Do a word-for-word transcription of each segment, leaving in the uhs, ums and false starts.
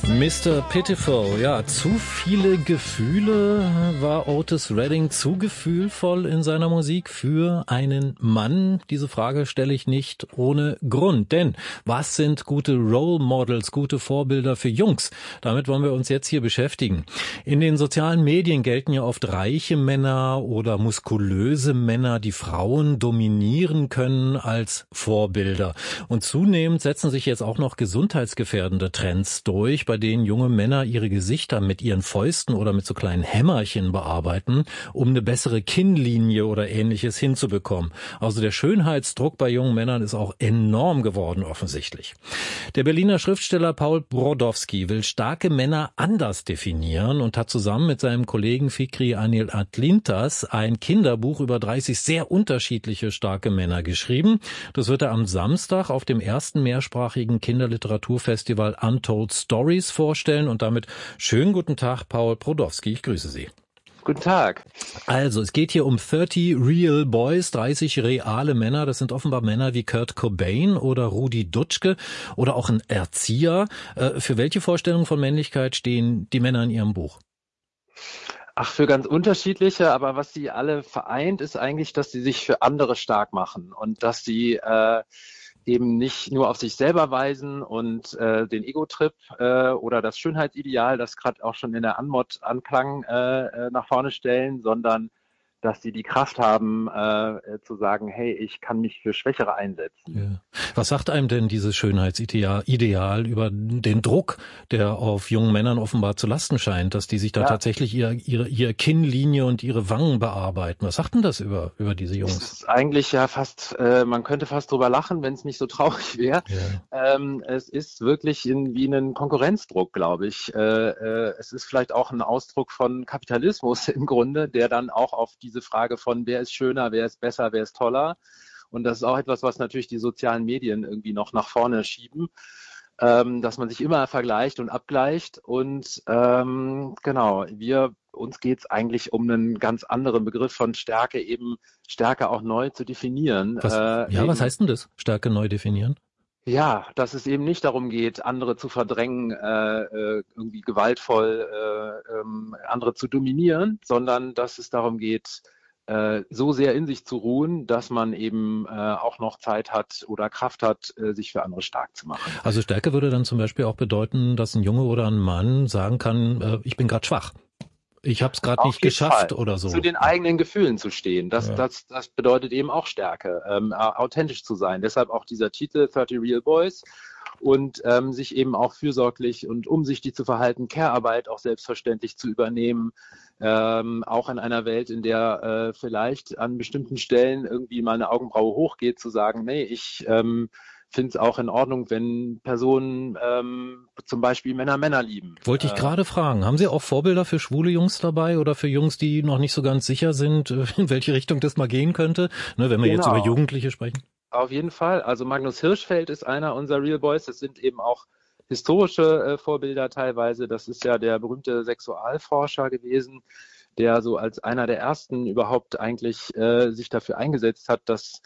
Mister Pitiful, ja, zu viele Gefühle. War Otis Redding zu gefühlvoll in seiner Musik für einen Mann? Diese Frage stelle ich nicht ohne Grund. Denn was sind gute Role Models, gute Vorbilder für Jungs? Damit wollen wir uns jetzt hier beschäftigen. In den sozialen Medien gelten ja oft reiche Männer oder muskulöse Männer, die Frauen dominieren können, als Vorbilder. Und zunehmend setzen sich jetzt auch noch gesundheitsgefährdende Trends durch, bei denen junge Männer ihre Gesichter mit ihren Fäusten oder mit so kleinen Hämmerchen bearbeiten, um eine bessere Kinnlinie oder Ähnliches hinzubekommen. Also der Schönheitsdruck bei jungen Männern ist auch enorm geworden offensichtlich. Der Berliner Schriftsteller Paul Brodowski will starke Männer anders definieren und hat zusammen mit seinem Kollegen Fikri Anil Atlintas ein Kinderbuch über dreißig sehr unterschiedliche starke Männer geschrieben. Das wird er am Samstag auf dem ersten mehrsprachigen Kinderliteraturfestival Untold Stories vorstellen. Und damit schönen guten Tag, Paul Brodowski. Ich grüße Sie. Guten Tag. Also, es geht hier um dreißig Real Boys, dreißig reale Männer. Das sind offenbar Männer wie Kurt Cobain oder Rudi Dutschke oder auch ein Erzieher. Für welche Vorstellungen von Männlichkeit stehen die Männer in Ihrem Buch? Ach, für ganz unterschiedliche, aber was sie alle vereint, ist eigentlich, dass sie sich für andere stark machen und dass sie äh, eben nicht nur auf sich selber weisen und äh, den Ego-Trip äh, oder das Schönheitsideal, das gerade auch schon in der Anmod anklang, äh, nach vorne stellen, sondern dass sie die Kraft haben, äh, zu sagen, hey, ich kann mich für Schwächere einsetzen. Ja. Was sagt einem denn dieses Schönheitsideal Ideal über den Druck, der auf jungen Männern offenbar zu lasten scheint, dass die sich da ja. tatsächlich ihre, ihre, ihre Kinnlinie und ihre Wangen bearbeiten? Was sagt denn das über, über diese Jungs? Es ist eigentlich ja fast, äh, man könnte fast drüber lachen, wenn es nicht so traurig wäre. Ja. Ähm, es ist wirklich in, wie ein Konkurrenzdruck, glaube ich. Äh, äh, es ist vielleicht auch ein Ausdruck von Kapitalismus im Grunde, der dann auch auf die diese Frage von, wer ist schöner, wer ist besser, wer ist toller. Und das ist auch etwas, was natürlich die sozialen Medien irgendwie noch nach vorne schieben, ähm, dass man sich immer vergleicht und abgleicht. Und ähm, genau, wir uns geht es eigentlich um einen ganz anderen Begriff von Stärke, eben Stärke auch neu zu definieren. Was, äh, ja, was heißt denn das, Stärke neu definieren? Ja, dass es eben nicht darum geht, andere zu verdrängen, äh, irgendwie gewaltvoll äh, ähm, andere zu dominieren, sondern dass es darum geht, äh, so sehr in sich zu ruhen, dass man eben äh, auch noch Zeit hat oder Kraft hat, äh, sich für andere stark zu machen. Also Stärke würde dann zum Beispiel auch bedeuten, dass ein Junge oder ein Mann sagen kann, äh, ich bin gerade schwach. Ich habe es gerade nicht geschafft Fall. oder so. Zu den eigenen Gefühlen zu stehen, das, ja. das, das bedeutet eben auch Stärke, ähm, authentisch zu sein. Deshalb auch dieser Titel dreißig Real Boys und ähm, sich eben auch fürsorglich und umsichtig zu verhalten, Care-Arbeit auch selbstverständlich zu übernehmen, ähm, auch in einer Welt, in der äh, vielleicht an bestimmten Stellen irgendwie mal eine Augenbraue hochgeht, zu sagen, nee, ich ähm, finde es auch in Ordnung, wenn Personen ähm, zum Beispiel Männer Männer lieben. Wollte ich gerade äh, fragen, haben Sie auch Vorbilder für schwule Jungs dabei oder für Jungs, die noch nicht so ganz sicher sind, in welche Richtung das mal gehen könnte, ne, wenn wir genau. jetzt über Jugendliche sprechen? Auf jeden Fall. Also Magnus Hirschfeld ist einer unserer Real Boys. Das sind eben auch historische äh, Vorbilder teilweise. Das ist ja der berühmte Sexualforscher gewesen, der so als einer der ersten überhaupt eigentlich äh, sich dafür eingesetzt hat, dass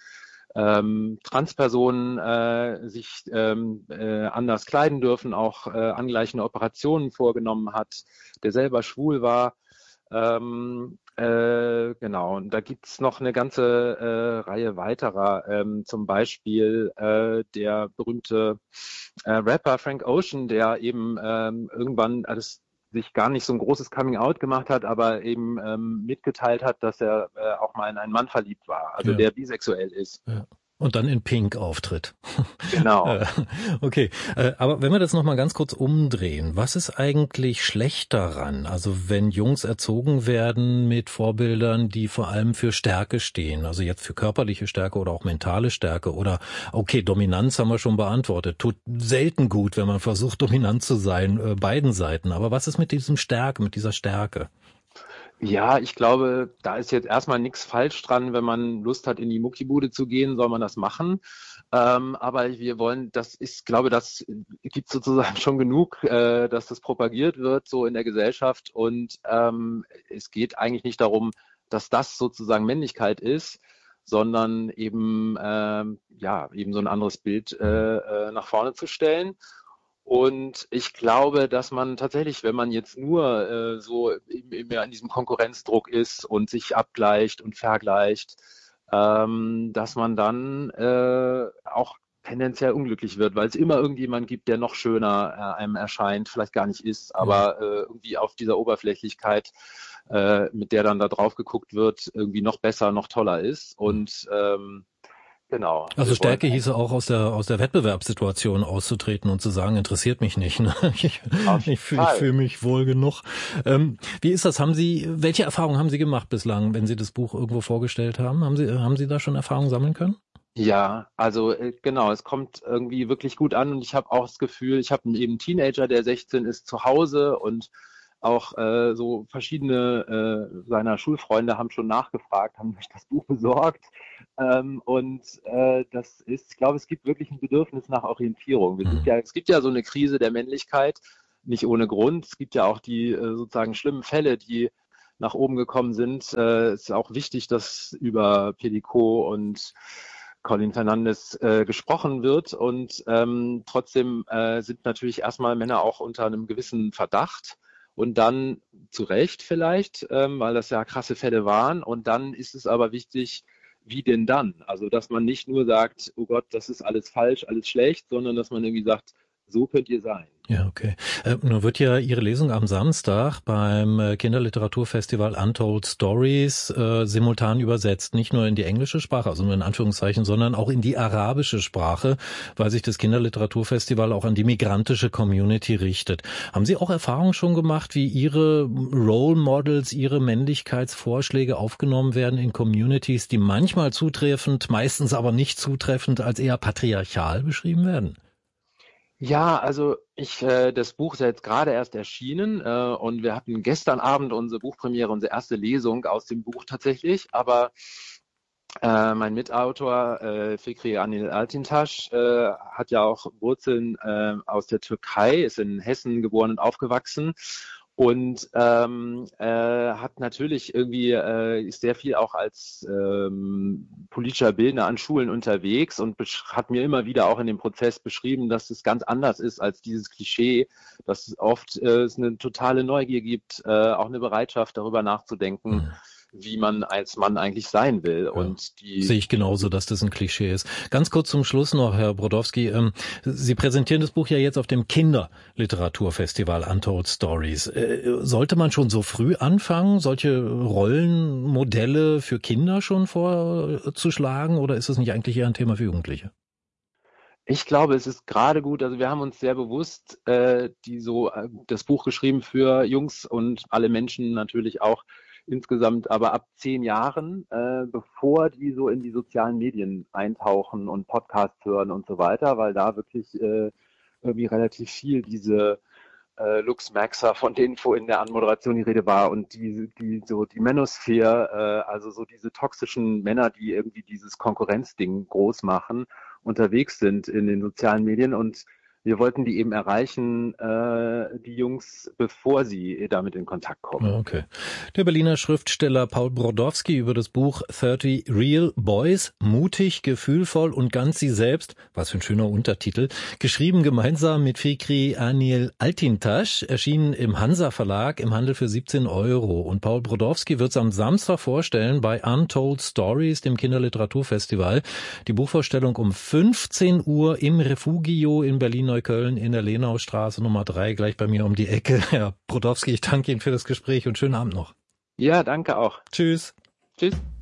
Ähm, Transpersonen äh, sich ähm, äh, anders kleiden dürfen, auch äh, angleichende Operationen vorgenommen hat, der selber schwul war. Ähm, äh, genau, und da gibt's noch eine ganze äh, Reihe weiterer, ähm, zum Beispiel äh, der berühmte äh, Rapper Frank Ocean, der eben ähm, irgendwann alles sich gar nicht so ein großes Coming-out gemacht hat, aber eben ähm, mitgeteilt hat, dass er äh, auch mal in einen Mann verliebt war, also ja. der bisexuell ist. Ja. Und dann in Pink auftritt. Genau. Okay, aber wenn wir das nochmal ganz kurz umdrehen, was ist eigentlich schlecht daran? Also wenn Jungs erzogen werden mit Vorbildern, die vor allem für Stärke stehen, also jetzt für körperliche Stärke oder auch mentale Stärke oder, okay, Dominanz haben wir schon beantwortet, tut selten gut, wenn man versucht, dominant zu sein, beiden Seiten. Aber was ist mit diesem Stärke, mit dieser Stärke? Ja, ich glaube, da ist jetzt erstmal nichts falsch dran. Wenn man Lust hat, in die Muckibude zu gehen, soll man das machen. Ähm, aber wir wollen, das ist, glaube, das gibt sozusagen schon genug, äh, dass das propagiert wird, so in der Gesellschaft. Und ähm, es geht eigentlich nicht darum, dass das sozusagen Männlichkeit ist, sondern eben, ähm, ja, eben so ein anderes Bild äh, nach vorne zu stellen. Und ich glaube, dass man tatsächlich, wenn man jetzt nur äh, so immer in diesem Konkurrenzdruck ist und sich abgleicht und vergleicht, ähm, dass man dann äh, auch tendenziell unglücklich wird, weil es immer irgendjemand gibt, der noch schöner äh, einem erscheint, vielleicht gar nicht ist, aber äh, irgendwie auf dieser Oberflächlichkeit, äh, mit der dann da drauf geguckt wird, irgendwie noch besser, noch toller ist. Und ähm, genau. Also Stärke hieße auch aus der aus der Wettbewerbssituation auszutreten und zu sagen, interessiert mich nicht. Ne? Ich, ich fühle fühl mich wohl genug. Ähm, wie ist das? Haben Sie, welche Erfahrungen haben Sie gemacht bislang, wenn Sie das Buch irgendwo vorgestellt haben? Haben Sie, haben Sie da schon Erfahrungen sammeln können? Ja, also äh, genau, es kommt irgendwie wirklich gut an und ich habe auch das Gefühl, ich habe eben einen Teenager, der sechzehn ist, zu Hause und auch äh, so verschiedene äh, seiner Schulfreunde haben schon nachgefragt, haben sich das Buch besorgt. Ähm, und äh, das ist, ich glaube, es gibt wirklich ein Bedürfnis nach Orientierung. Wir sind ja, es gibt ja so eine Krise der Männlichkeit, nicht ohne Grund. Es gibt ja auch die äh, sozusagen schlimmen Fälle, die nach oben gekommen sind. Äh, es ist auch wichtig, dass über Pellico und Colin Fernandes äh, gesprochen wird. Und ähm, trotzdem äh, sind natürlich erstmal Männer auch unter einem gewissen Verdacht. Und dann zu Recht vielleicht, ähm, weil das ja krasse Fälle waren. Und dann ist es aber wichtig, wie denn dann? Also, dass man nicht nur sagt, oh Gott, das ist alles falsch, alles schlecht, sondern dass man irgendwie sagt, so könnt ihr sein. Ja, okay. Äh, nun wird ja Ihre Lesung am Samstag beim äh, Kinderliteraturfestival Untold Stories äh, simultan übersetzt. Nicht nur in die englische Sprache, also nur in Anführungszeichen, sondern auch in die arabische Sprache, weil sich das Kinderliteraturfestival auch an die migrantische Community richtet. Haben Sie auch Erfahrungen schon gemacht, wie Ihre Role Models, Ihre Männlichkeitsvorschläge aufgenommen werden in Communities, die manchmal zutreffend, meistens aber nicht zutreffend als eher patriarchal beschrieben werden? Ja, also ich, äh, das Buch ist ja jetzt gerade erst erschienen äh, und wir hatten gestern Abend unsere Buchpremiere, unsere erste Lesung aus dem Buch tatsächlich, aber äh, mein Mitautor äh, Fikri Anil Altintasch äh, hat ja auch Wurzeln äh, aus der Türkei, ist in Hessen geboren und aufgewachsen und ähm, äh, hat natürlich irgendwie äh, ist sehr viel auch als ähm, politischer Bildner an Schulen unterwegs und hat mir immer wieder auch in dem Prozess beschrieben, dass es ganz anders ist als dieses Klischee, dass es oft äh, es eine totale Neugier gibt, äh, auch eine Bereitschaft darüber nachzudenken, mhm. wie man als Mann eigentlich sein will. Ja. Und die sehe ich genauso, dass das ein Klischee ist. Ganz kurz zum Schluss noch, Herr Brodowski. Ähm, Sie präsentieren das Buch ja jetzt auf dem Kinderliteraturfestival Untold Stories. Äh, sollte man schon so früh anfangen, solche Rollenmodelle für Kinder schon vorzuschlagen, oder ist es nicht eigentlich eher ein Thema für Jugendliche? Ich glaube, es ist gerade gut, also wir haben uns sehr bewusst äh, die so äh, das Buch geschrieben für Jungs und alle Menschen natürlich auch insgesamt, aber ab zehn Jahren, äh, bevor die so in die sozialen Medien eintauchen und Podcasts hören und so weiter, weil da wirklich äh, irgendwie relativ viel diese äh, Lux Maxer, von denen vorhin in der Anmoderation die Rede war, und die, die so die Manosphere, äh, also so diese toxischen Männer, die irgendwie dieses Konkurrenzding groß machen, unterwegs sind in den sozialen Medien, und wir wollten die eben erreichen, äh, die Jungs, bevor sie damit in Kontakt kommen. Okay. Der Berliner Schriftsteller Paul Brodowski über das Buch dreißig Real Boys, mutig, gefühlvoll und ganz sie selbst, was für ein schöner Untertitel, geschrieben gemeinsam mit Fikri Anil Altintasch, erschienen im Hansa Verlag im Handel für siebzehn Euro. Und Paul Brodowski wird es am Samstag vorstellen bei Untold Stories, dem Kinderliteraturfestival. Die Buchvorstellung um fünfzehn Uhr im Refugio in Berlin Neukölln in der Lenaustraße Nummer drei, gleich bei mir um die Ecke. Herr Brodowski, ich danke Ihnen für das Gespräch und schönen Abend noch. Ja, danke auch. Tschüss. Tschüss.